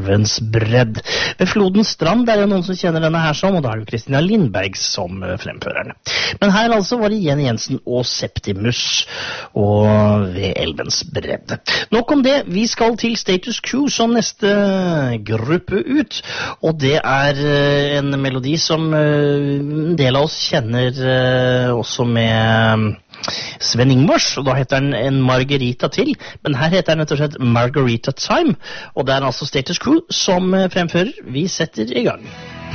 Elvens bredd. Ved flodens strand er det noen som kjenner denne her som, og da er det Kristina Lindberg som fremfører den. Men her altså var det Jenny Jensen og Septimus og ved Elvens bredd. Nok om det, vi skal til Status Quo som neste gruppe ut, og det er en melodi som en del av oss kjenner også med Sven Ingvars, og da heter den En Margarita til, men her heter den rett og slett Margarita Time, og det er altså Status Quo som fremfører. Vi setter i gang.